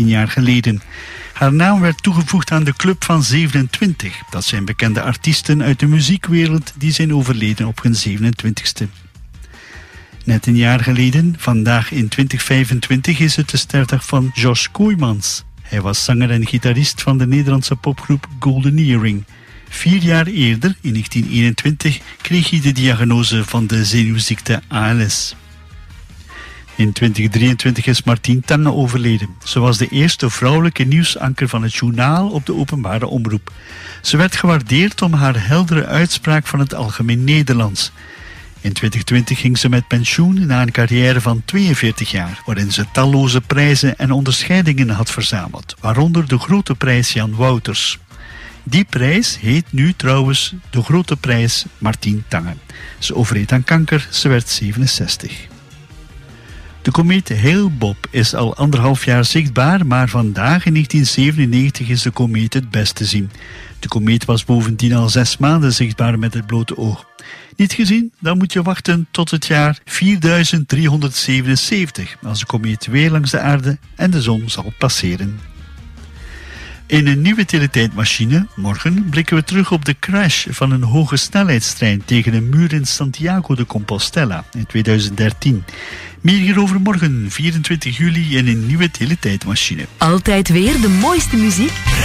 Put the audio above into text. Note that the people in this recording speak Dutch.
19 jaar geleden. Haar naam werd toegevoegd aan de Club van 27. Dat zijn bekende artiesten uit de muziekwereld die zijn overleden op hun 27ste. Net een jaar geleden, vandaag in 2025, is het de sterfdag van Josh Kooijmans. Hij was zanger en gitarist van de Nederlandse popgroep Golden Earring. 4 jaar eerder, in 1921, kreeg hij de diagnose van de zenuwziekte ALS. In 2023 is Martien Tange overleden. Ze was de eerste vrouwelijke nieuwsanker van het journaal op de openbare omroep. Ze werd gewaardeerd om haar heldere uitspraak van het algemeen Nederlands. In 2020 ging ze met pensioen na een carrière van 42 jaar, waarin ze talloze prijzen en onderscheidingen had verzameld, waaronder de Grote Prijs Jan Wouters. Die prijs heet nu trouwens de Grote Prijs Martien Tange. Ze overleed aan kanker, ze werd 67. De komeet Hale-Bopp is al 1,5 jaar zichtbaar, maar vandaag in 1997 is de komeet het best te zien. De komeet was bovendien al 6 maanden zichtbaar met het blote oog. Niet gezien? Dan moet je wachten tot het jaar 4377, als de komeet weer langs de aarde en de zon zal passeren. In een nieuwe teletijdmachine, morgen, blikken we terug op de crash van een hoge snelheidstrein tegen een muur in Santiago de Compostela in 2013. Meer hierover morgen, 24 juli, in een nieuwe teletijdmachine. Altijd weer de mooiste muziek?